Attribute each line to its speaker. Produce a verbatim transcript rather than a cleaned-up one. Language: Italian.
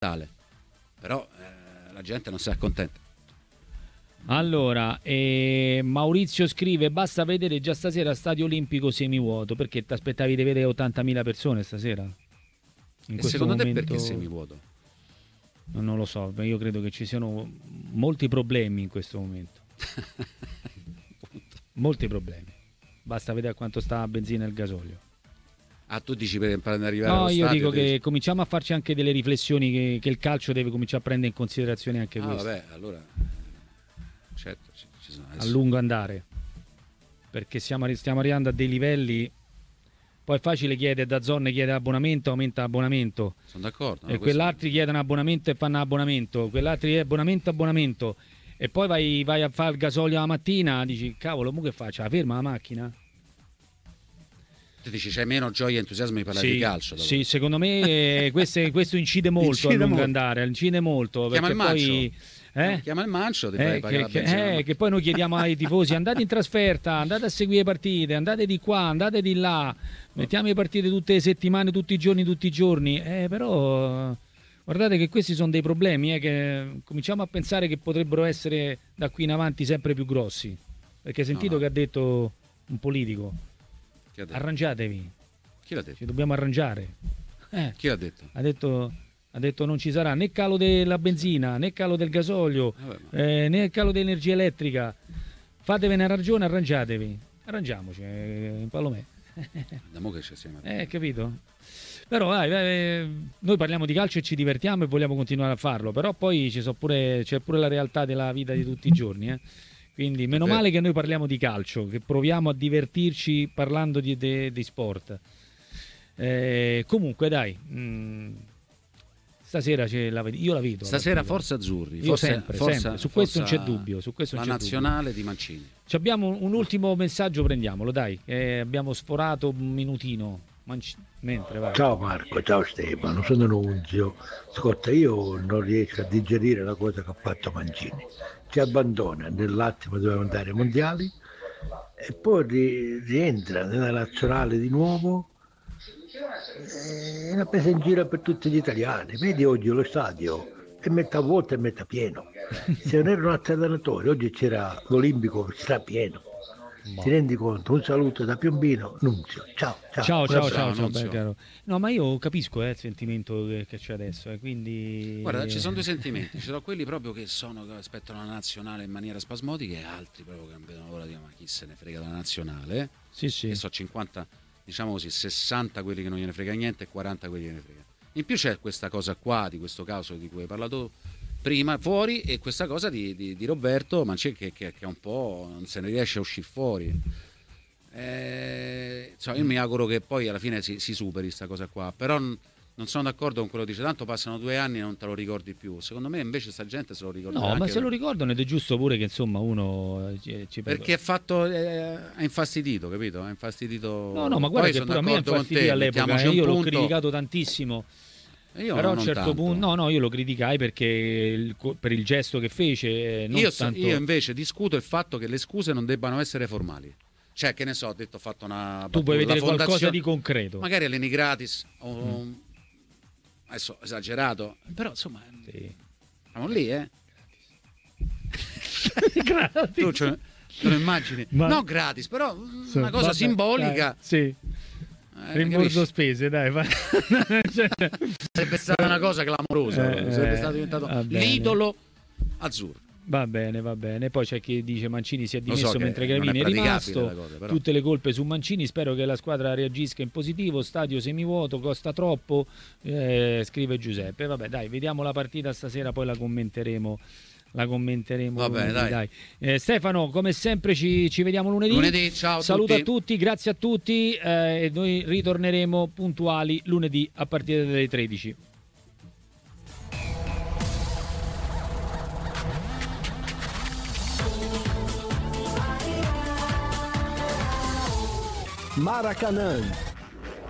Speaker 1: tale. Però eh, la gente non si accontenta.
Speaker 2: Allora, eh, Maurizio scrive: basta vedere già stasera Stadio Olimpico semivuoto. Perché ti aspettavi di vedere ottantamila persone stasera? In
Speaker 1: E secondo
Speaker 2: momento...
Speaker 1: te perché semivuoto?
Speaker 2: Non lo so, io credo che ci siano molti problemi in questo momento. Molti problemi. Basta vedere quanto sta la benzina e il gasolio.
Speaker 1: Ah, tu dici per, per arrivare
Speaker 2: No,
Speaker 1: allo
Speaker 2: io
Speaker 1: stadio,
Speaker 2: dico che
Speaker 1: dici...
Speaker 2: cominciamo a farci anche delle riflessioni che, che il calcio deve cominciare a prendere in considerazione anche
Speaker 1: ah,
Speaker 2: questo.
Speaker 1: vabbè, allora certo, ci, ci sono
Speaker 2: a lungo andare, perché siamo, stiamo arrivando a dei livelli. Poi è facile chiedere, da zone chiede abbonamento, aumenta l'abbonamento.
Speaker 1: Sono d'accordo.
Speaker 2: No, e
Speaker 1: questo...
Speaker 2: quell'altri chiedono abbonamento e fanno abbonamento. Quell'altri abbonamento, abbonamento. E poi vai, vai a fare il gasolio la mattina, dici, cavolo, mo che faccio? La ferma la macchina?
Speaker 1: Tu dici c'è meno gioia e entusiasmo di parlare
Speaker 2: sì,
Speaker 1: di calcio.
Speaker 2: Sì, voi. Secondo me eh, questo, questo incide molto incide a lungo molto. andare, incide molto.
Speaker 1: Chiama il
Speaker 2: poi,
Speaker 1: Mancio.
Speaker 2: Eh?
Speaker 1: No, chiama il Mancio, ti
Speaker 2: eh,
Speaker 1: fai pagare
Speaker 2: che,
Speaker 1: la benzina,
Speaker 2: eh, che poi noi chiediamo ai tifosi: andate in trasferta, andate a seguire partite, andate di qua, andate di là, mettiamo le partite tutte le settimane, tutti i giorni, tutti i giorni. Eh, però guardate che questi sono dei problemi eh, che cominciamo a pensare che potrebbero essere da qui in avanti sempre più grossi. Perché hai sentito no, no. che ha detto un politico: arrangiatevi.
Speaker 1: Chi l'ha detto?
Speaker 2: Ci dobbiamo arrangiare. Eh,
Speaker 1: Chi l'ha detto?
Speaker 2: Ha detto... Ha detto non ci sarà né calo della benzina, né calo del gasolio, Vabbè, ma... eh, né calo dell'energia elettrica. Fatevene ragione, arrangiatevi. Arrangiamoci, eh, in Palomè.
Speaker 1: Da mo che ci siamo.
Speaker 2: Eh, capito? Però vai, vai, noi parliamo di calcio e ci divertiamo e vogliamo continuare a farlo, però poi ci so pure, c'è pure la realtà della vita di tutti i giorni. Eh. Quindi meno Beh. male che noi parliamo di calcio, che proviamo a divertirci parlando di, di, di sport. Eh, comunque dai... Mh, Stasera ce la ved- io la vedo.
Speaker 1: Stasera forza azzurri.
Speaker 2: Io
Speaker 1: forza,
Speaker 2: sempre,
Speaker 1: forza,
Speaker 2: sempre. Su
Speaker 1: forza
Speaker 2: questo non c'è dubbio. Su questo
Speaker 1: la
Speaker 2: non c'è
Speaker 1: nazionale
Speaker 2: dubbio.
Speaker 1: di Mancini.
Speaker 2: Ci abbiamo un ultimo messaggio, prendiamolo, dai. Eh, abbiamo sforato un minutino. Manci- mentre, vai.
Speaker 3: Ciao Marco, ciao Stefano, sono Nunzio. Ascolta, io non riesco a digerire la cosa che ha fatto Mancini. Ci abbandona nell'attimo doveva andare ai mondiali e poi ri- rientra nella nazionale di nuovo. È una presa in giro per tutti gli italiani. Vedi oggi lo stadio è metà vuoto e metà pieno. Se non era un altro allenatore, oggi c'era l'Olimpico strapieno. Ti rendi conto? Un saluto da Piombino, Nunzio. Ciao, ciao,
Speaker 2: ciao, ciao, ciao, ciao
Speaker 1: beh,
Speaker 2: caro. No, ma io capisco eh, il sentimento che, che c'è adesso, eh, quindi...
Speaker 1: Guarda, ci sono due sentimenti. Ci sono quelli proprio che sono che aspettano la nazionale in maniera spasmodica e altri proprio che non vedono l'ora di ma chi se ne frega della nazionale.
Speaker 2: Sì, sì.
Speaker 1: Che so cinquanta, diciamo così, sessanta quelli che non gliene frega niente e quaranta quelli che ne frega. In più c'è questa cosa qua, di questo caso di cui hai parlato prima, fuori, e questa cosa di, di, di Roberto Mancini che, che, che un po' non se ne riesce a uscire fuori. Eh, insomma, io mi auguro che poi alla fine si, si superi questa cosa qua, però n- non sono d'accordo con quello che dice, tanto passano due anni e non te lo ricordi più. Secondo me invece sta gente se lo ricorda.
Speaker 2: No, ma se lo ricordano ed è giusto pure che insomma uno ci, ci
Speaker 1: perché è fatto eh, ha infastidito, capito? Ha infastidito.
Speaker 2: No, no, ma guarda
Speaker 1: poi
Speaker 2: che pure a me infastidì all'epoca, eh, io l'ho criticato tantissimo.
Speaker 1: Io
Speaker 2: però a un
Speaker 1: non
Speaker 2: certo
Speaker 1: tanto.
Speaker 2: punto no no io lo criticai perché il, per il gesto che fece non
Speaker 1: io,
Speaker 2: tanto...
Speaker 1: io invece discuto il fatto che le scuse non debbano essere formali, cioè che ne so, ho detto ho fatto una
Speaker 2: tu puoi vedere qualcosa di concreto,
Speaker 1: magari all'eni gratis o mm. adesso esagerato, però insomma
Speaker 2: sì.
Speaker 1: Siamo lì eh
Speaker 2: gratis.
Speaker 1: Tu cioè, te lo immagini ma... no gratis però so, una cosa vabbè, simbolica
Speaker 2: dai, sì. Eh, rimborso spese, dai,
Speaker 1: cioè... sarebbe stata una cosa clamorosa, eh, sarebbe stato diventato l'idolo azzurro.
Speaker 2: Va bene, va bene. Poi c'è chi dice Mancini si è dimesso so mentre Gravini è, è rimasto.
Speaker 1: Cosa, però.
Speaker 2: Tutte le colpe su Mancini. Spero che la squadra reagisca in positivo. Stadio semivuoto, costa troppo. Eh, scrive Giuseppe. Vabbè, dai, vediamo la partita stasera, poi la commenteremo. La commenteremo.
Speaker 1: Va bene,
Speaker 2: lunedì,
Speaker 1: dai.
Speaker 2: dai. Eh, Stefano, come sempre ci, ci vediamo lunedì.
Speaker 1: Lunedì, ciao a
Speaker 2: Saluto
Speaker 1: tutti.
Speaker 2: a tutti, grazie a tutti eh, e noi ritorneremo puntuali lunedì a partire dalle tredici.
Speaker 4: Maracanã